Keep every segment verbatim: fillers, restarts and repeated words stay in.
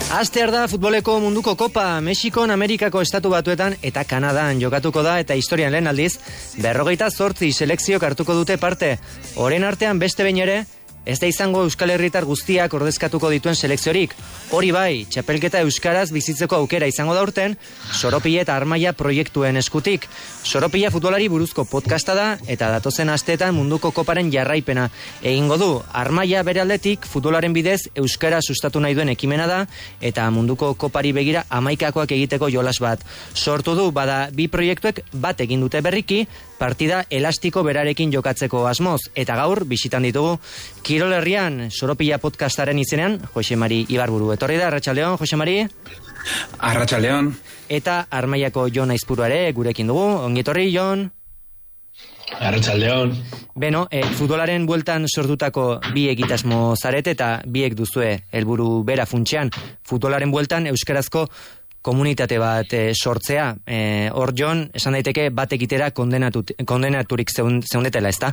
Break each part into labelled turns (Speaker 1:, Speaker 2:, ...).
Speaker 1: Astear da futboleko munduko kopa, Mexikon, Amerikako estatu batuetan eta Kanadan jokatuko da eta historian lehen aldiz, berrogeita zortzi selekziok hartuko dute parte. Oren artean beste behin ere, ez da izango Euskal Herritar guztiak ordezkatuko dituen selekziorik. Hori bai, txapelketa euskaraz bizitzeko aukera izango da urten, Soropila eta Armaia proiektuen eskutik. Soropila futbolari buruzko podcasta da eta datozen asteetan munduko koparen jarraipena egingo du. Armaia bere aldetik futbolaren bidez euskara sustatu nahi duen ekimena da eta munduko kopari begira hamaikakoak egiteko jolas bat sortu du. Bada bi proiektuek bat egin dute berriki, partida elastiko berarekin jokatzeko asmoz, eta gaur bisitan ditugu Kirol Herrian Soropila podcastaren izenean Jose Mari Ibarburu. Etorri da, Arratsaldeon, Jose Mari.
Speaker 2: Arratsaldeon.
Speaker 1: Eta Armaiako Jon Aizpurua ere gurekin dugu. Ongi etorri, Jon.
Speaker 3: Arratsaldeon.
Speaker 1: Beno, e, futbolaren bueltan sortutako bi egitasmo zarete eta biek duzue helburu bera funtsean. Futbolaren bueltan euskarazko komunitate bat e, sortzea. E, hor, Jon, esan daiteke bat egitera kondenatut, kondenaturik zeun, zeundetela, ezta?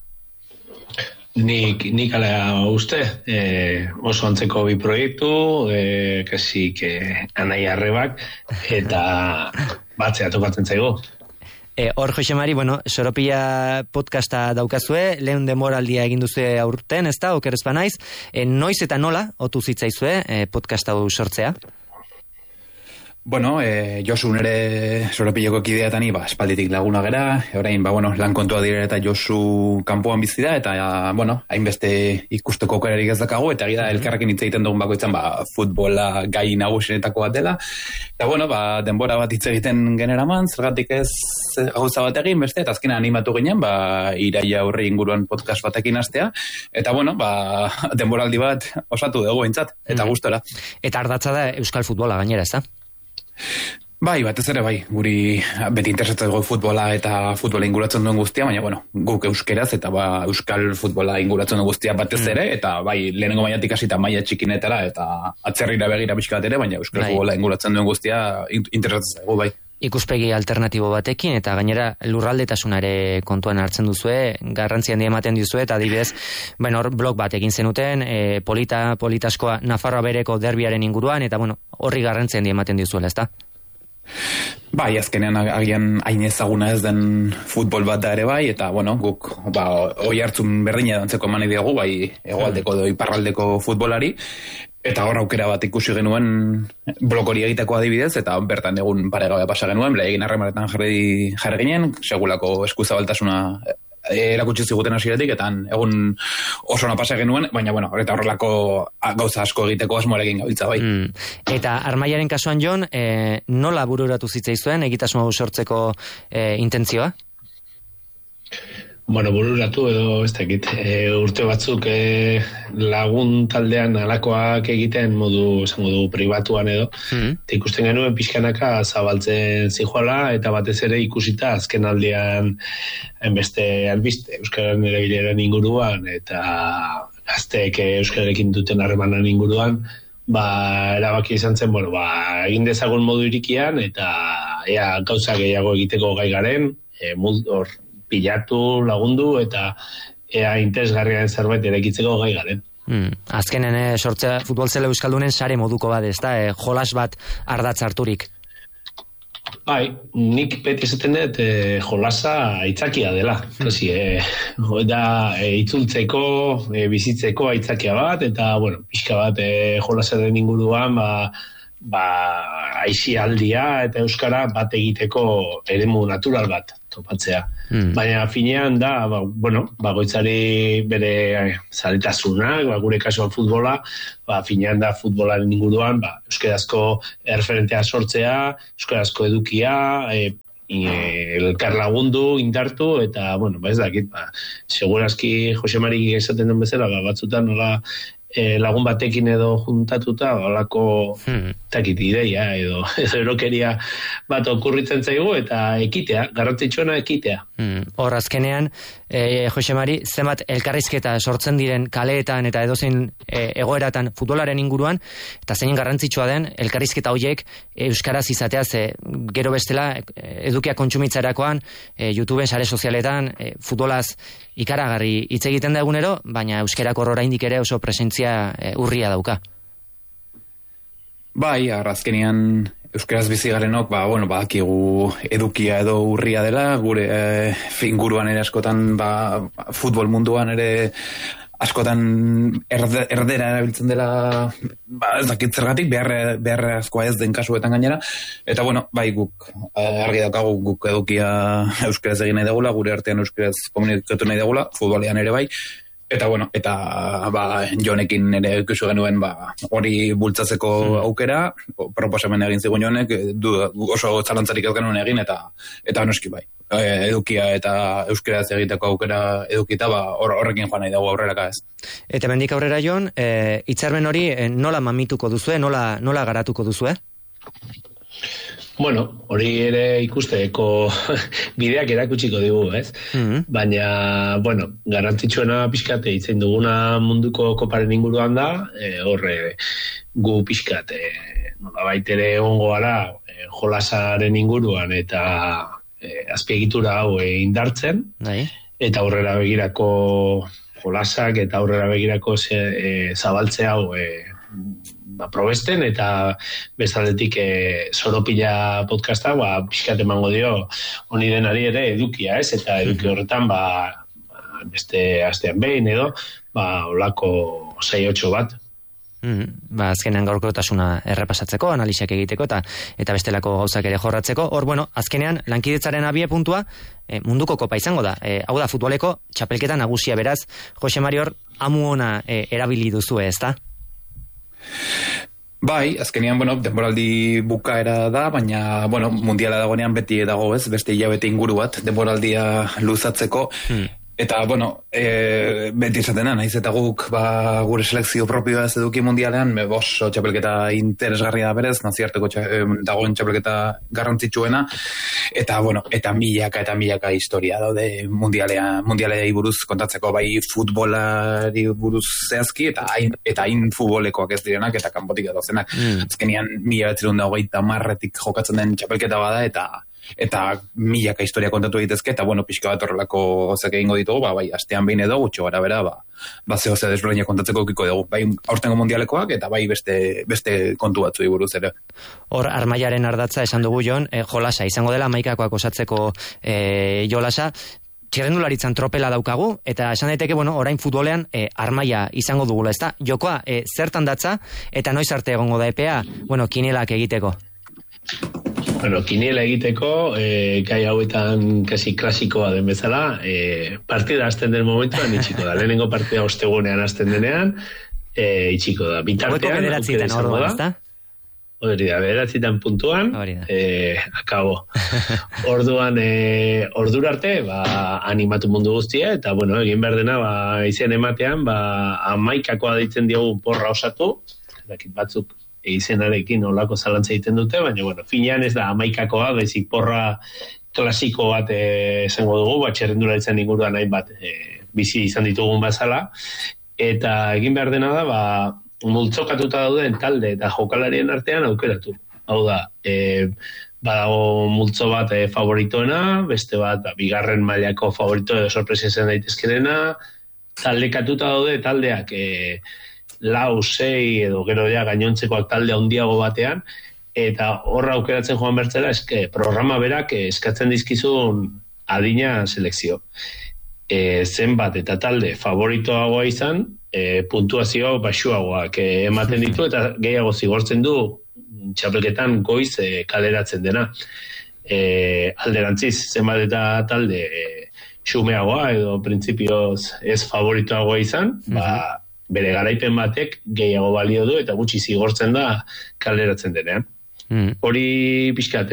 Speaker 3: Nik, nik ala uste, e, oso antzeko bi proiektu, e, kasik e, anai arrebak, eta batzea tokatzen zaigo.
Speaker 1: E, hor, Jose Mari, bueno, Soropila podcasta daukazue, lehen denboraldia egin duzue aurten, ez da, oker ez banaiz, e, noiz eta nola, otu zitzaizue e, podcasta sortzea?
Speaker 2: Bueno, eh, Josu nere Soropileko kideatan ba, espalditik laguna gera, orain, ba, bueno, lan kontua dire eta Josu kanpoan bizi da, eta, bueno, hainbeste ikusteko aukerarik ez dakago, eta gira elkarrekin hitz egiten dugun bakoitzan, ba, futbola gai nagusienetako bat dela, eta, bueno, ba, denbora bat hitz egiten generaman, zergatik ez gauza bat egin, beste, eta azkena animatu ginen, ba, iraia aurre inguruan podcast batekin hastea, eta, bueno, ba, denboraldi bat osatu dugu eintzat, eta mm. gustora.
Speaker 1: Eta ardatza da euskal futbola gainera, ez da?
Speaker 2: Bai, batez ere bai, guri beti interesatzen dugu futbola eta futbola inguratzen duen guztia, baina, bueno, guk euskeraz eta ba, euskal futbola inguratzen duen guztia batez ere, mm. eta bai, lehenengo mailatik hasita maila txikinetara eta atzerrira begira pixka bat ere, baina euskal bai. Futbola inguratzen duen guztia interesatzen zaigu, bai.
Speaker 1: Ikuspegi alternatibo batekin, eta gainera lurraldetasuna ere kontuan hartzen duzue, garrantzi handia ematen duzue, eta adibidez, bueno, hor blog bat egin zenuten, e, polita, politaskoa Nafarroa bereko derbiaren inguruan, eta bueno, horri garrantzi handia ematen dizuela, ezta?
Speaker 2: Bai, azkenean agian hain ezaguna ez den futbol bat da ere bai, eta bueno, guk ba, oi hartzun berdina dantzeko eman diegu, bai hegoaldeko edo iparraldeko futbolari, eta hor aukera bat ikusi genuen blog hori egiteko adibidez, eta bertan egun paregabe pasa genuen, bla egin harremanetan jarri jarri ginen, segulako eskuzabaltasuna erakutsi ziguten hasieratik, eta egun oso ona pasa genuen, baina bueno, eta horrelako gauza asko egiteko asmoarekin gabiltza bai.
Speaker 1: Mm. Eta Armaiaren kasuan, Jon, e, nola bururatu zitzaizuen egitasmo sortzeko e, intentzioa?
Speaker 3: Bueno, bururatu edo ez dakit, e, urte batzuk e, lagun taldean alakoak egiten modu, esango du, pribatuan edo, mm. eta ikusten genuen pixkanaka zabaltzen zijoala, eta batez ere ikusita azken aldean hainbeste albiste euskararen erabileran inguruan, eta gazteek euskararekin duten harremanan inguruan, ba, erabaki izan zen, bueno, ba, egin dezagun modu irikian, eta ea gauza gehiago egiteko gai garen, e, hor, pilatu, lagundu, eta ea interesgarriaren zerbait eraikitzeko gai garen.
Speaker 1: Hmm. Azkenen eh, sortzea futbol zele euskaldunen sare moduko bat, ez da? Eh, jolas bat ardatz harturik.
Speaker 3: Bai, nik beti esaten dut eh, jolasa aitzakia dela. Hmm. Kasi, eh, da, eh, itzultzeko, eh, bizitzeko aitzakia bat, eta, bueno, pixka bat eh, jolasaren inguruan, ba, ba, aizialdia eta euskara bat egiteko eremu natural bat topatzea. Hmm. Baina finean da, ba, bueno, bagoitzari bere zaletasunak, ba, gure kasuan futbola, ba, finean da futbolaren inguruan, ba, euskarazko erreferentea sortzea, euskarazko edukia, e, elkar lagundu, indartu, eta, bueno, ba, ez dakit, ba, segurazki Jose Mari esaten den bezala, ba, batzutan nola E, lagun batekin edo juntatuta holako hmm. takit ideia edo, edo erokeria bat okurritzen zaigu eta ekitea, garrantzitsuena ekitea.
Speaker 1: Hmm. Hor azkenean, e, Jose Mari, zenbat elkarrizketa sortzen diren kaleetan eta edozein e, egoeratan futbolaren inguruan, eta zein garrantzitsua den elkarrizketa horiek euskaraz izatea, ze gero bestela edukia kontsumitzarakoan, e, YouTubeen sare sozialetan, e, futbolaz ikaragarri hitz egiten da egunero, baina euskerako oraindik ere oso presentzia e, urria dauka.
Speaker 2: Bai, arrazkenian euskaraz bizi garenok, ba, bueno, badakigu edukia edo urria dela, gure e, inguruan ere askotan, ba, futbol munduan ere askotan erde, erdera erabiltzen dela, ba, ez dakit zergatik, behar, beharrezkoa ez den kasuetan gainera, eta bueno, bai guk, argi daukagu guk edukia euskaraz egin nahi degula, gure artean euskaraz komunikatu nahi degula, futbolean ere bai, eta bueno, eta ba, Jonekin ere ikusi genuen ba, hori bultzatzeko aukera, proposamen egin zigun Jonek, du, oso zalantzarik ez genuen egin, eta eta noski bai. Edukia eta euskaraz egiteko aukera edukita, ba, horrekin joan nahi dago aurreraka ez.
Speaker 1: Eta mendik aurrera Jon, e, hitzarmen hori e, nola mamituko duzue, nola, nola garatuko duzue?
Speaker 3: Bueno, hori ere ikusteko bideak erakutsiko digu, ez? Mm-hmm. Baina, bueno, garrantzitsuena pixkate itzen duguna munduko koparen inguruan da, e, horre gu pixkate, nola baitere ongo gara, e, jolasaren inguruan eta e, azpiegitura hau e, indartzen, Dai. Eta aurrera begirako jolasak eta aurrera begirako ze, e, zabaltze hau e, ba, probesten, eta bestaldetik e, Soropila podcasta, ba, pixkat emango dio honi denari ere edukia, ez? Eta eduki horretan, ba, beste astean behin edo, ba, olako sei otso bat.
Speaker 1: Mm, ba, azkenean gaurkotasuna errepasatzeko, analisak egiteko eta eta bestelako gauzak ere jorratzeko. Hor, bueno, azkenean lankidetzaren abie puntua e, munduko kopa izango da. E, hau da futboleko txapelketa nagusia, beraz, Jose Mari hor amu ona e, erabili duzu, ezta?
Speaker 2: Bai, azkenean, bueno, denboraldi bukaera da, baina, bueno, mundiala dagoenean beti dago, ez, beste hilabete inguru bat, denboraldia luzatzeko, hmm. Eta, bueno, e, beti esatena, naiz eta guk ba, gure selekzio propioa ez eduki mundialean, oso txapelketa interesgarria da berez, naziarteko txa, e, dagoen txapelketa garrantzitsuena, eta, bueno, eta milaka eta milaka historia daude mundialea, mundialei buruz kontatzeko bai futbolari buruz zehazki, eta hain, eta hain futbolekoak ez direnak, eta kanpotik edozenak. Mm. Azkenean, mila betzirun dago gaita marretik jokatzen den txapelketa bada, eta eta milaka historia kontatu egitezke, eta bueno, pixka bat horrelako gozak egingo ditugu, ba, bai, astean behin edo, gutxo gara bera, ba, ba zeo ze desberdina kontatzeko ukiko dugu, bai, aurtengo mundialekoak, eta bai, beste, beste kontu batzu buruz ere.
Speaker 1: Hor, armaiaren ardatza esan dugu Jon, eh, jolasa, izango dela maikakoak osatzeko eh, jolasa, txirrendularitzan tropela daukagu, eta esan daiteke, bueno, orain futbolean eh, armaia izango dugula, ezta? Jokoa, eh, zertan datza, eta noiz arte egongo da epea, bueno, kinelak egiteko?
Speaker 3: Bueno, kiniela egiteko, e, gai hauetan kasi klasikoa den bezala, e, partida hasten den momentuan itxiko da. Lehenengo partida ostegunean hasten denean, e, itxiko da. Bitartean, aukera izango da. Hori da, bederatzitan puntuan, e, akabo. Orduan, e, ordura arte, ba, animatu mundu guztia, eta, bueno, egin behar dena, ba, izen ematean, ba, amaikakoa ditzen diogu porra osatu, dakit batzuk, izenarekin olako zalantza egiten dute, baina, bueno, finean ez da amaikakoa, baizik porra klasiko bat e, esango dugu, bat txerrendularitzan inguruan nahi bat e, bizi izan ditugun bazala, eta egin behar dena da, ba, multzokatuta dauden talde eta jokalarien artean aukeratu. Hau da, e, badago multzo bat e, favoritoena, beste bat, ba, bigarren mailako favorito edo sorpresa izan daitezkenena, taldekatuta daude taldeak, e, lau, sei edo gero ja gainontzekoak talde handiago batean, eta horra aukeratzen joan bertzera eske programa berak eskatzen dizkizun adina selekzio. E, zenbat eta talde favoritoagoa izan, e, puntuazio baxuagoak e, ematen ditu, eta gehiago zigortzen du txapelketan goiz e, kaleratzen dena. E, alderantziz, zenbat eta talde e, xumeagoa edo printzipioz ez favoritoagoa izan, mm-hmm. ba, bere garaipen batek gehiago balio du eta gutxi zigortzen da kaleratzen denean. Mm. Hori pixkat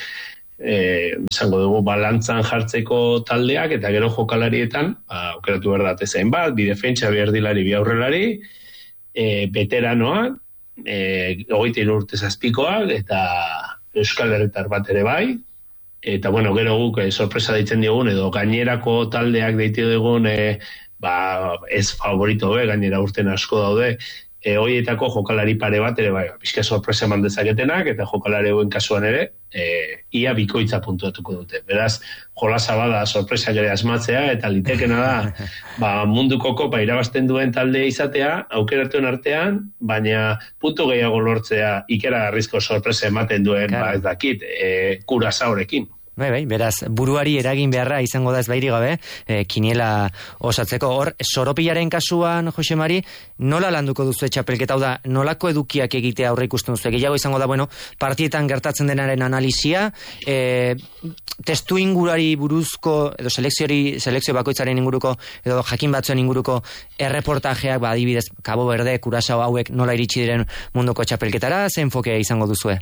Speaker 3: esango dugu balantzan jartzeko taldeak eta gero jokalarietan, ba, aukeratu behar dat ezain bat, bi defentsa, bi erdilari, bi aurrelari, e, veteranoak, e, hogeita hiru urte zazpikoak eta Euskal Herritar bat ere bai, eta bueno, gero guk e, sorpresa deitzen diogun edo gainerako taldeak deitu dugun e, ba, ez favorito be, gainera urten asko daude, e, hoietako jokalari pare bat ere bai, pixka sorpresa eman dezaketenak, eta jokalari hauen kasuan ere, e, ia bikoitza puntuatuko dute. Beraz, jolasa bada sorpresak ere asmatzea, eta litekena da, ba, munduko kopa irabazten duen talde izatea, aukeratuen artean, baina puntu gehiago lortzea ikera garrizko sorpresa ematen duen, ba, ez dakit, e, Kurasaorekin.
Speaker 1: Bai, bai, beraz, buruari eragin beharra izango da ez bairi gabe, e, kiniela osatzeko. Hor, Soropilaren kasuan, Jose Mari, nola landuko duzu txapelketa, hau da, nolako edukiak egitea aurre ikusten duzu? Gehiago izango da, bueno, partietan gertatzen denaren analizia, e, testu ingurari buruzko, edo selekziori, selekzio bakoitzaren inguruko, edo jakin batzuen inguruko erreportajeak, ba, adibidez, Cabo Verde, Kurasao hauek nola iritsi diren munduko txapelketara, ze enfokea izango duzue?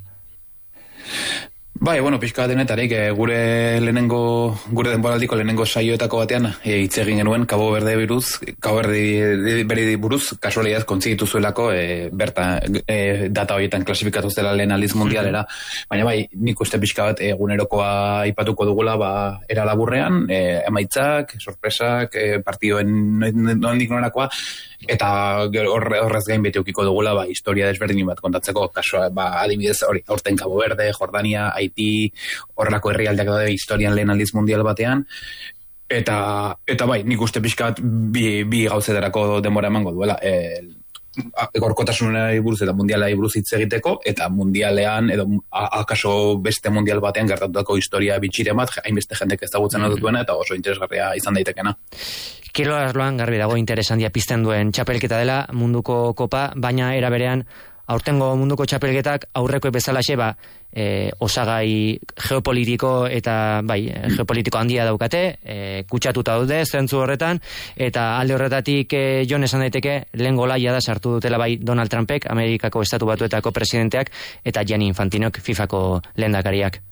Speaker 2: Bai, bueno, pixka denetarik, e, gure lehenengo, gure denboraldiko lehenengo saioetako batean e, hitz egin genuen Cabo Verde buruz, Cabo Verde beri buruz, kasualidad kontzigitu zuelako e, berta e, data horietan klasifikatu zela lehen aldiz mundialera, baina bai, nik uste pixka bat egunerokoa aipatuko dugula, ba, era laburrean, e, emaitzak, sorpresak, e, partiduen nondik norakoa, eta horre, horrez gain beti ukiko dugula, ba, historia desberdin bat kontatzeko, kasua, ba, adibidez, hori, aurten Cabo Verde, Jordania, Haiti, horrelako herrialdeak daude historian lehen aldiz mundial batean, eta, eta bai, nik uste pixka bat bi, bi gauzetarako denbora emango duela, e, gorkotasunari buruz eta mundialari buruz hitz egiteko, eta mundialean, edo akaso beste mundial batean gertatutako historia bitxire bat, hainbeste jendek ezagutzen mm-hmm. duena, eta oso interesgarria izan daitekena.
Speaker 1: Kirol arloan garbi dago interesandia pizten duen txapelketa dela munduko kopa, baina era berean aurtengo munduko txapelketak aurreko bezalaxe ba, e, osagai geopolitiko eta bai, geopolitiko handia daukate, e, kutsatuta daude zentzu horretan, eta alde horretatik e, jon esan daiteke lehen golaia da sartu dutela bai Donald Trumpek, Amerikako Estatu Batuetako presidenteak, eta Gianni Infantinok, FIFako lehendakariak.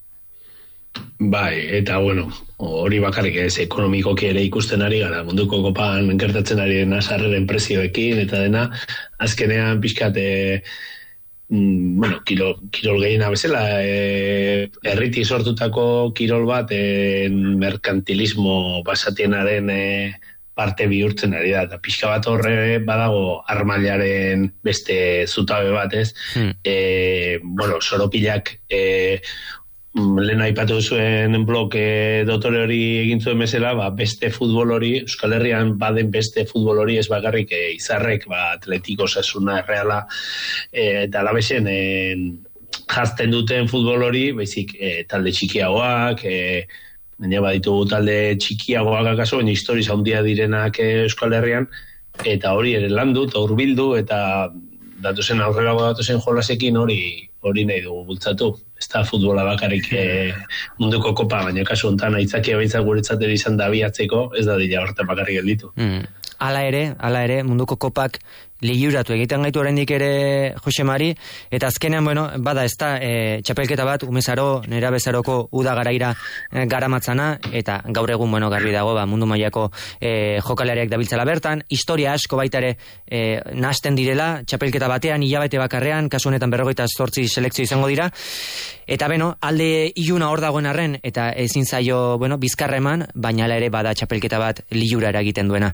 Speaker 3: Bai, eta bueno, hori bakarrik ez ekonomikoki ere ikusten ari gara, munduko kopan gertatzen ari dena sarreren prezioekin, eta dena, azkenean pixkat, e, mm, bueno, kirol, kirol gehiena bezala, e, erriti sortutako kirol bat, e, merkantilismo basatienaren e, parte bihurtzen ari da, eta pixka bat horre badago armailaren beste zutabe bat, ez? Hmm. E, bueno, Soropilak e, lehen aipatu zuen blog e, dotore hori egin zuen bezala, ba, beste futbol hori, Euskal Herrian baden beste futbol hori ez bakarrik e, izarrek, ba, Atletiko, Osasuna, Erreala, e, eta alabesen e, jazten duten futbol hori, baizik e, talde txikiagoak, e, baina baditugu talde txikiagoak akaso, baina historiz handia direnak e, Euskal Herrian, eta hori ere landu, eta hurbildu, eta datuzen aurrerago datuzen jolasekin hori hori nahi dugu bultzatu. Ez da futbola bakarik e, munduko kopa, baina kasu honetan aitzakia behitzak guretzatera izan da biatzeko, ez da dira horte bakarrik gelditu. Mm.
Speaker 1: Hala ere, hala ere, munduko kopak liuratu egiten gaitu oraindik ere Jose Mari, eta azkenean, bueno, bada ez da, e, txapelketa bat, umezaro, nera bezaroko uda garaira e, garamatzana, eta gaur egun, bueno, garbi dago, ba, mundu mailako e, jokalariak dabiltzala bertan, historia asko baita ere e, nahasten direla, txapelketa batean, hilabete bakarrean, kasu honetan berrogeita zortzi selekzio izango dira, eta beno, alde iluna hor dagoen arren, eta ezin zaio, bueno, bizkarra eman, baina hala ere bada txapelketa bat liura eragiten duena.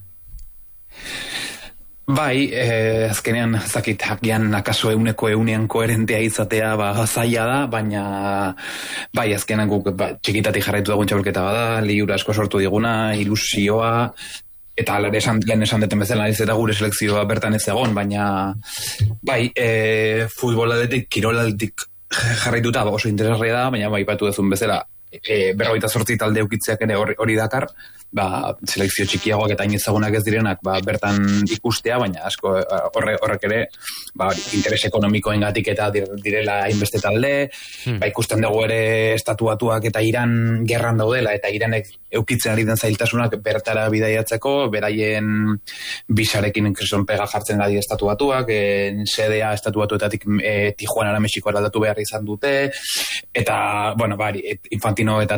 Speaker 2: Bai, eh, azkenean zakit hakian akaso euneko eunean koherentea izatea ba, zaila da, baina bai, azkenean guk ba, txikitatik jarraitu dagoen txapelketa bada, liura asko sortu diguna, ilusioa, eta alare esan, lehen esan deten bezala ez eta gure selekzioa bertan ez egon, baina bai, eh, futbolaletik, kirolaletik jarraituta oso interesgarria da, baina bai, patu dezun bezala, e, berrogeita zortzi talde eukitzeak ere hori, hori dakar, ba, selekzio txikiagoak eta inezagunak ez direnak ba, bertan ikustea, baina asko horre, horrek ere ba, interes ekonomikoengatik eta direla hainbeste talde, hmm. ba, ikusten dugu ere estatuatuak eta Iran gerran daudela, eta Iranek eukitzen ari den zailtasunak bertara bidaiatzeko, beraien bisarekin kreson pega jartzen gadi estatuatuak, e, sedea estatuatuetatik e, Tijuanara Mexikoara aldatu behar izan dute, eta, bueno, bari, Infantino eta